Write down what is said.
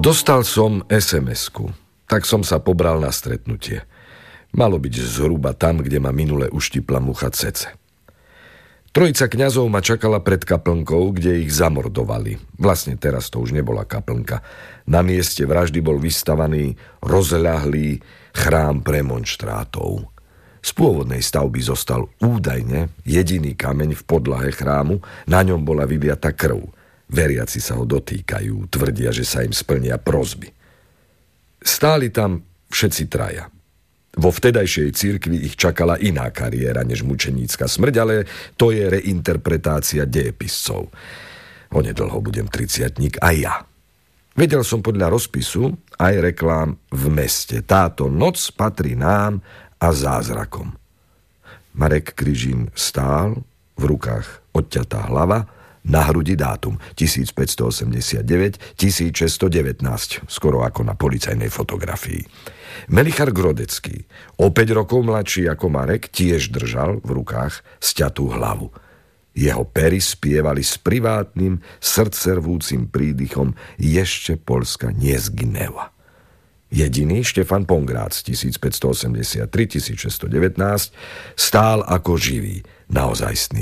Dostal som SMS-ku, tak som sa pobral na stretnutie. Malo byť zhruba tam, kde ma minule uštipla mucha Cece. Trojica kňazov ma čakala pred kaplnkou, kde ich zamordovali. Vlastne teraz to už nebola kaplnka. Na mieste vraždy bol vystavaný rozľahlý chrám premonštrátov. Z pôvodnej stavby zostal údajne jediný kameň v podlahe chrámu, na ňom bola vyliata krv. Veriaci sa ho dotýkajú, tvrdia, že sa im splnia prosby. Stáli tam všetci traja. Vo vtedajšej cirkvi ich čakala iná kariéra než mučenícka smrť, ale to je reinterpretácia dejepiscov. Onedlho budem 30-tník aj ja. Vedel som podľa rozpisu aj reklám v meste. Táto noc patrí nám a zázrakom. Marek Kryžín stál, v rukách odťatá hlava, na hrudi dátum 1589-1619, skoro ako na policajnej fotografii. Melichar Grodecký, o 5 rokov mladší ako Marek, tiež držal v rukách sťatú hlavu. Jeho pery spievali s privátnym, srdcervúcim prídychom Ešte Poľska nezginęła. Jediný Štefan Pongrác 1583-1619 stál ako živý, naozajstný